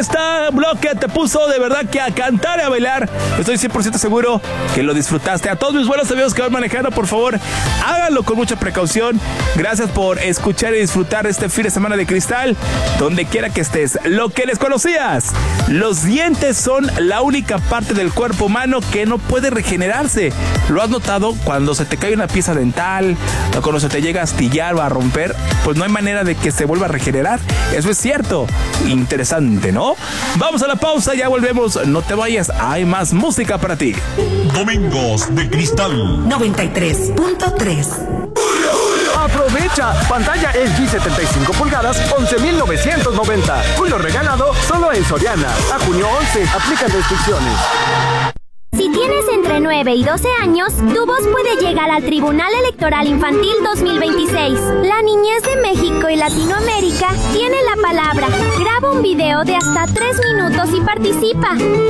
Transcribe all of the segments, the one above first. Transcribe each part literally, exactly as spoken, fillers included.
este bloque te puso de verdad que a cantar y a bailar. Estoy cien por ciento seguro que lo disfrutaste. A todos mis buenos amigos que van manejando, por favor, háganlo con mucha precaución. Gracias por escuchar y disfrutar este fin de semana de cristal, donde quiera que estés. Lo que desconocías: los dientes son la única parte del cuerpo humano que no puede regenerarse. ¿Lo has notado? Cuando se te cae una pieza dental o cuando se te llega a astillar o a romper, pues no hay manera de que se vuelva a regenerar. Eso es cierto. Interesante, ¿no? Vamos a la pausa, ya volvemos. No te vayas, hay más música para ti. Domingos de Cristal noventa y tres punto tres. Aprovecha, pantalla L G setenta y cinco pulgadas, once mil novecientos noventa. Julio regalado solo en Soriana. A junio once, aplican restricciones. Si tienes entre nueve y doce años, tu voz puede llegar al Tribunal Electoral Infantil dos mil veintiséis. La niñez de México y Latinoamérica tiene la palabra. Graba un video de hasta tres minutos y participa.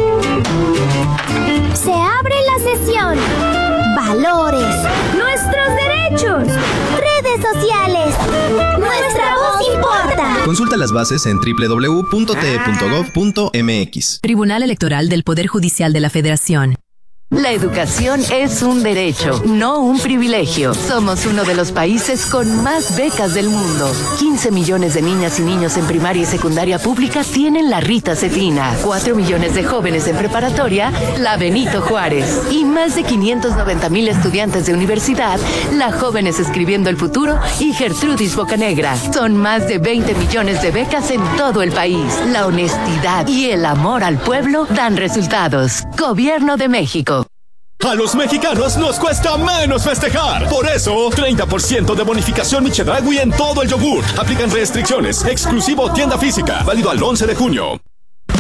Se abre la sesión. Valores. Nuestros derechos. Redes sociales. Nuestra voz importa. Consulta las bases en doble u doble u doble u punto t e punto gov punto m x. Tribunal Electoral del Poder Judicial de la Federación. La educación es un derecho, no un privilegio. Somos uno de los países con más becas del mundo. quince millones de niñas y niños en primaria y secundaria pública tienen la Rita Cetina. cuatro millones de jóvenes en preparatoria, la Benito Juárez. Y más de quinientos noventa mil estudiantes de universidad, la Jóvenes Escribiendo el Futuro y Gertrudis Bocanegra. Son más de veinte millones de becas en todo el país. La honestidad y el amor al pueblo dan resultados. Gobierno de México. A los mexicanos nos cuesta menos festejar. Por eso, treinta por ciento de bonificación Michedragui en todo el yogur. Aplican restricciones. Exclusivo tienda física. Válido al once de junio.